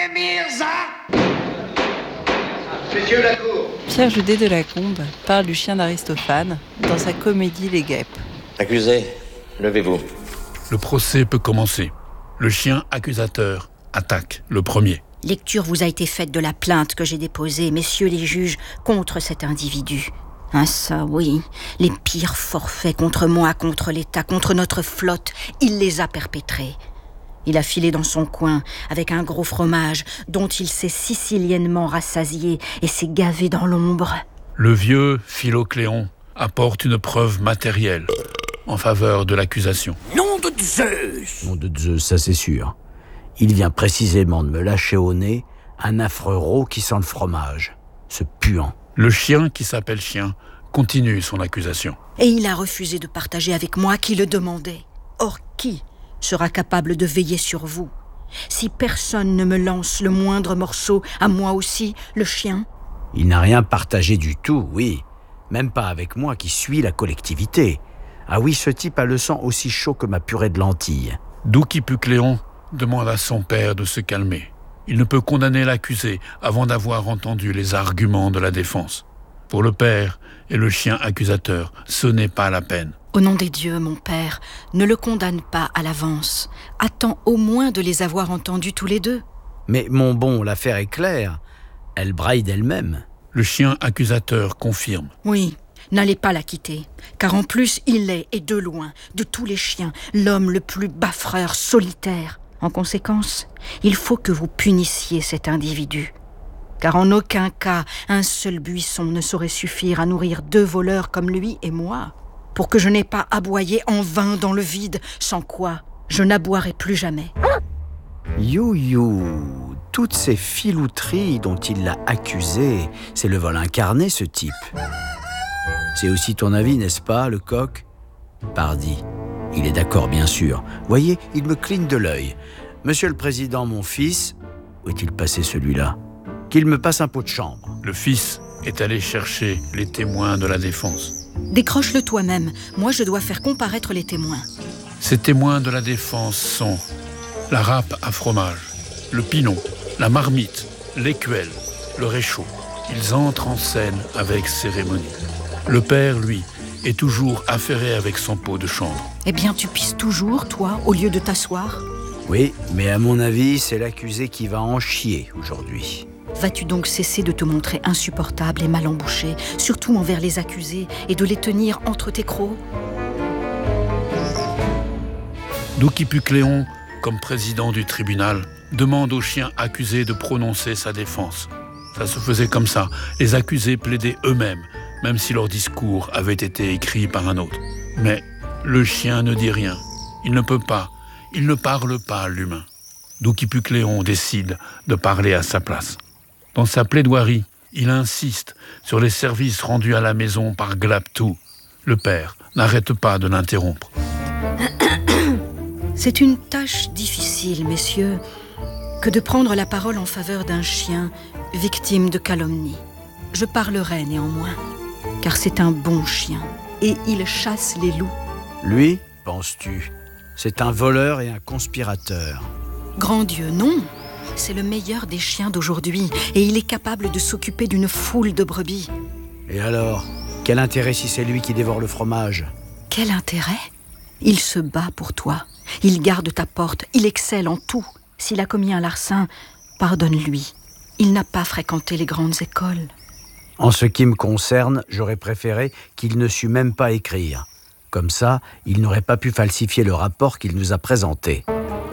Messieurs la cour. Pierre Judet de Lacombe parle du chien d'Aristophane dans sa comédie Les Guêpes. Accusé, levez-vous. Le procès peut commencer. Le chien accusateur attaque le premier. Lecture vous a été faite de la plainte que j'ai déposée, messieurs les juges, contre cet individu. Ah ça, oui, les pires forfaits contre moi, contre l'État, contre notre flotte, il les a perpétrés. Il a filé dans son coin avec un gros fromage dont il s'est siciliennement rassasié et s'est gavé dans l'ombre. Le vieux Philocléon apporte une preuve matérielle en faveur de l'accusation. Nom de Zeus! Nom de Zeus, ça c'est sûr. Il vient précisément de me lâcher au nez un affreux rot qui sent le fromage. Ce puant. Le chien qui s'appelle chien continue son accusation. Et il a refusé de partager avec moi qui le demandait. Or, qui sera capable de veiller sur vous? Si personne ne me lance le moindre morceau, à moi aussi, le chien? Il n'a rien partagé du tout, oui. Même pas avec moi qui suis la collectivité. Ah oui, ce type a le sang aussi chaud que ma purée de lentilles. Douquipucléon demande à son père de se calmer. Il ne peut condamner l'accusé avant d'avoir entendu les arguments de la défense. Pour le père et le chien accusateur, ce n'est pas la peine. Au nom des dieux, mon père, ne le condamne pas à l'avance. Attends au moins de les avoir entendus tous les deux. Mais mon bon, l'affaire est claire. Elle braille d'elle-même. Le chien accusateur confirme. Oui, n'allez pas la quitter. Car en plus, il est, et de loin, de tous les chiens, l'homme le plus baffreur, solitaire. En conséquence, il faut que vous punissiez cet individu. Car en aucun cas, un seul buisson ne saurait suffire à nourrir 2 voleurs comme lui et moi. Pour que je n'ai pas aboyé en vain dans le vide, sans quoi je n'aboierai plus jamais. You, toutes ces filouteries dont il l'a accusé, c'est le vol incarné, ce type. C'est aussi ton avis, n'est-ce pas, le coq? Pardi, il est d'accord, bien sûr. Voyez, il me cligne de l'œil. Monsieur le Président, mon fils, où est-il passé celui-là? Qu'il me passe un pot de chambre. Le fils est allé chercher les témoins de la défense. Décroche-le toi-même. Moi, je dois faire comparaître les témoins. Ces témoins de la défense sont la râpe à fromage, le pilon, la marmite, l'écuelle, le réchaud. Ils entrent en scène avec cérémonie. Le père, lui, est toujours affairé avec son pot de chambre. Eh bien, tu pisses toujours, toi, au lieu de t'asseoir? Oui, mais à mon avis, c'est l'accusé qui va en chier aujourd'hui. Vas-tu donc cesser de te montrer insupportable et mal embouché, surtout envers les accusés, et de les tenir entre tes crocs? Douquipucléon, comme président du tribunal, demande au chien accusé de prononcer sa défense. Ça se faisait comme ça. Les accusés plaidaient eux-mêmes, même si leur discours avait été écrit par un autre. Mais le chien ne dit rien. Il ne peut pas. Il ne parle pas, l'humain. Douquipucléon décide de parler à sa place. Dans sa plaidoirie, il insiste sur les services rendus à la maison par Glaptou. Le père n'arrête pas de l'interrompre. C'est une tâche difficile, messieurs, que de prendre la parole en faveur d'un chien victime de calomnie. Je parlerai néanmoins, car c'est un bon chien, et il chasse les loups. Lui, penses-tu? C'est un voleur et un conspirateur. Grand Dieu, non! C'est le meilleur des chiens d'aujourd'hui, et il est capable de s'occuper d'une foule de brebis. Et alors, quel intérêt si c'est lui qui dévore le fromage? Quel intérêt? Il se bat pour toi. Il garde ta porte. Il excelle en tout. S'il a commis un larcin, pardonne-lui. Il n'a pas fréquenté les grandes écoles. En ce qui me concerne, j'aurais préféré qu'il ne sût même pas écrire. Comme ça, il n'aurait pas pu falsifier le rapport qu'il nous a présenté.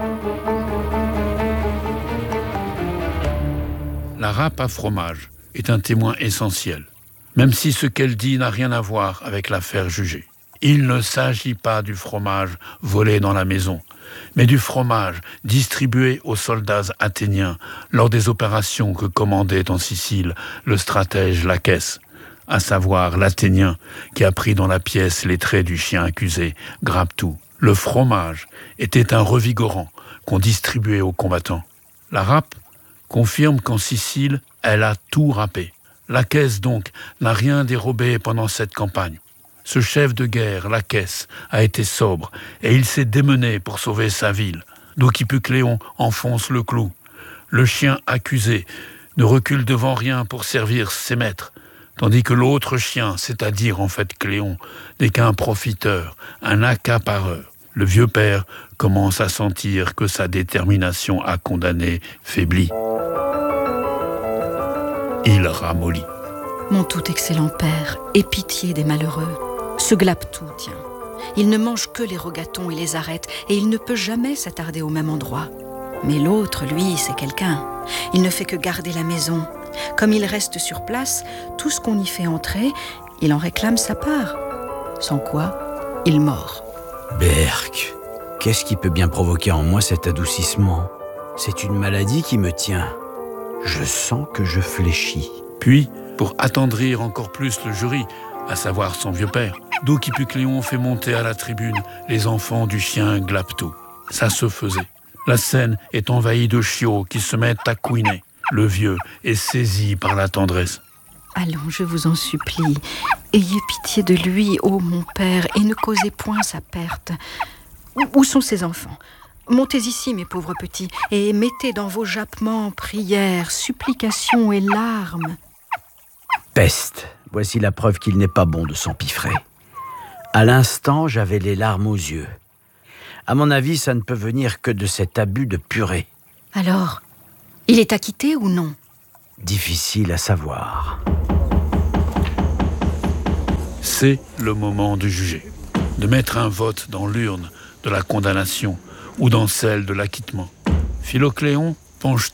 La râpe à fromage est un témoin essentiel, même si ce qu'elle dit n'a rien à voir avec l'affaire jugée. Il ne s'agit pas du fromage volé dans la maison, mais du fromage distribué aux soldats athéniens lors des opérations que commandait en Sicile le stratège Lachès, à savoir l'Athénien qui a pris dans la pièce les traits du chien accusé, Graptou. Le fromage était un revigorant qu'on distribuait aux combattants. La râpe confirme qu'en Sicile, elle a tout râpé. Lachès, donc, n'a rien dérobé pendant cette campagne. Ce chef de guerre, Lachès, a été sobre et il s'est démené pour sauver sa ville. Douquipucléon enfonce le clou. Le chien accusé ne recule devant rien pour servir ses maîtres, tandis que l'autre chien, c'est-à-dire en fait Cléon, n'est qu'un profiteur, un accapareur. Le vieux père commence à sentir que sa détermination à condamner faiblit. Il ramollit. Mon tout excellent père, aie pitié des malheureux. Ce Glaptou, tiens, il ne mange que les rogatons et les arêtes, et il ne peut jamais s'attarder au même endroit. Mais l'autre, lui, c'est quelqu'un. Il ne fait que garder la maison. Comme il reste sur place, tout ce qu'on y fait entrer, il en réclame sa part. Sans quoi, il mord. Berk, qu'est-ce qui peut bien provoquer en moi cet adoucissement? C'est une maladie qui me tient. Je sens que je fléchis. Puis, pour attendrir encore plus le jury, à savoir son vieux père, Doukipucléon fait monter à la tribune les enfants du chien Glaptou. Ça se faisait. La scène est envahie de chiots qui se mettent à couiner. Le vieux est saisi par la tendresse. Allons, je vous en supplie, ayez pitié de lui, ô mon père, et ne causez point sa perte. Où sont ses enfants? Montez ici, mes pauvres petits, et mettez dans vos jappements prières, supplications et larmes. Peste, voici la preuve qu'il n'est pas bon de s'empiffrer. À l'instant, j'avais les larmes aux yeux. À mon avis, ça ne peut venir que de cet abus de purée. Alors, il est acquitté ou non? Difficile à savoir. C'est le moment de juger, de mettre un vote dans l'urne de la condamnation ou dans celle de l'acquittement. Philocléon penche